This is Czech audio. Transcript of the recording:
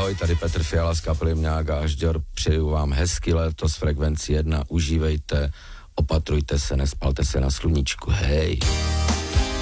Ahoj, tady Petr Fiala z kapely Mňága a Žďor. Přeju vám hezký léto s frekvencí 1. Užívejte, opatrujte se, nespalte se na sluníčku. Hej.